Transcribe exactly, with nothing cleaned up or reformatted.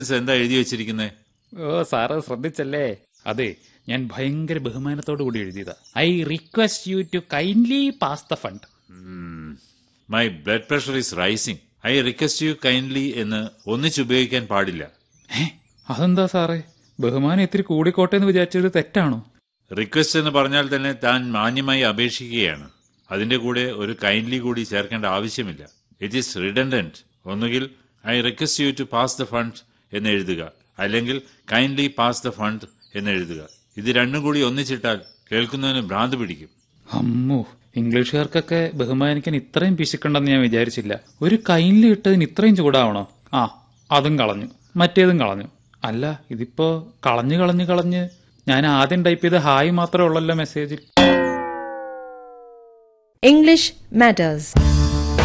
എന്താ എഴുതി വെച്ചിരിക്കുന്നേ? ഓ സാറ് ശ്രദ്ധിച്ചല്ലേ? അതെ, ഞാൻ ഭയങ്കര ബഹുമാനത്തോടു കൂടി എഴുതിയതാ. I request U to kindly pass the fund. My blood pressure is rising. I request U kindly എന്ന് ഒന്നിച്ചുപയോഗിക്കാൻ പാടില്ല. ഏ അതെന്താ സാറേ? ബഹുമാനം ഇത്തിരി കൂടിക്കോട്ടെ എന്ന് വിചാരിച്ചത് തെറ്റാണോ? റിക്വസ്റ്റ് എന്ന് പറഞ്ഞാൽ തന്നെ താൻ മാന്യമായി അപേക്ഷിക്കുകയാണ്. അതിന്റെ കൂടെ ഒരു കൈൻഡ്ലി കൂടി ചേർക്കേണ്ട ആവശ്യമില്ല. It is redundant. ഒന്നുകിൽ I request U to pass the fund എന്ന് എഴുതുക, അല്ലെങ്കിൽ കൈൻഡ്ലി പാസ് ദ ഫണ്ട് എന്ന് എഴുതുക. ഇത് രണ്ടും കൂടി ഒന്നിച്ചിട്ടാൽ കേൾക്കുന്നതിന് ഭ്രാന്ത് പിടിക്കും. അമ്മോ, ഇംഗ്ലീഷുകാർക്കൊക്കെ ബഹുമാനിക്കാൻ ഇത്രയും പിശുക്കുണ്ടെന്ന് ഞാൻ വിചാരിച്ചില്ല. ഒരു കൈൻഡ്ലി ഇട്ടതിന് ഇത്രയും ചൂടാവണോ? ആ, അതും കളഞ്ഞു, മറ്റേതും കളഞ്ഞു. അല്ല, ഇതിപ്പോ കളഞ്ഞു കളഞ്ഞു കളഞ്ഞ് ഞാൻ ആദ്യം ടൈപ്പ് ചെയ്ത ഹായ് മാത്രമേ ഉള്ളല്ലോ മെസ്സേജിൽ. English Matters.